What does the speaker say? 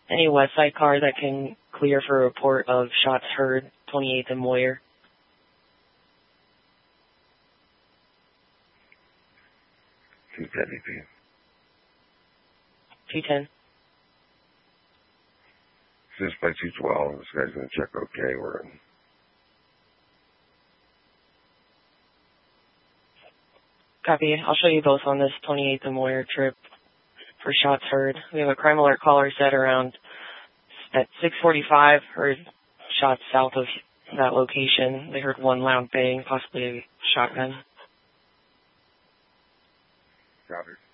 Any west side car that can clear for a report of shots heard, 28th and Moyer. 210 EP. 210. This by 212. This guy's going to check okay. We're in. Copy. I'll show you both on this 28th and Moyer trip for shots heard. We have a crime alert caller set around at 6:45. Heard shots south of that location. They heard one loud bang, possibly a shotgun. Copy.